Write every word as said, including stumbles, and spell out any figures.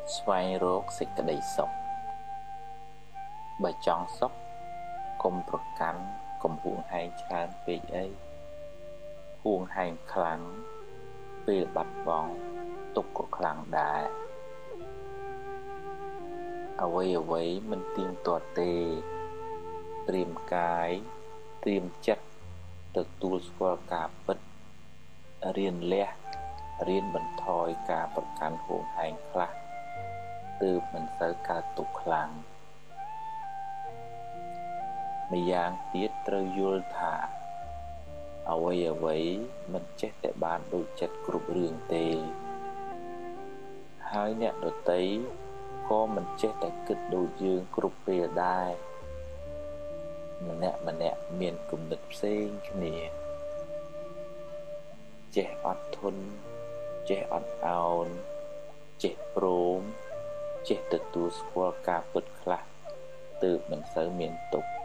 ស្វែងរកសេចក្តីសុខបើចង់សុខកុំប្រកាន់កុំហួងហែងច្រើនពេកអីហួងហែងខ្លាំងពេលបាត់បង់ទុក្ខក៏ខ្លាំងដែរអ្វីអ្វីមិនទៀងទាត់ទេត្រៀមកាយត្រៀមចិត្តទទួលស្គាល់ការពិតរៀនលះរៀនបន្ថយការប្រកាន់ហួងហែងខ្លះទើបមិនសូវកើតទុក្ខខ្លាំងម្យ៉ាងទៀតត្រូវយល់ថាអ្វីអ្វីមិនចេះតែបានដូចចិត្តគ្រប់រឿងទេហើយអ្នកដទៃក៏មិនចេះតែគិតដូចយើងគ្រប់ពេលដែរម្នាក់ម្នាក់មានគំនិតផ្សេងគ្នាចេះអត់ធន់ចេះអត់ឱនចេះព្រមចេះទទួលស្គាល់ការពិតខ្លះទើបមិនសូវមានទុក្ខ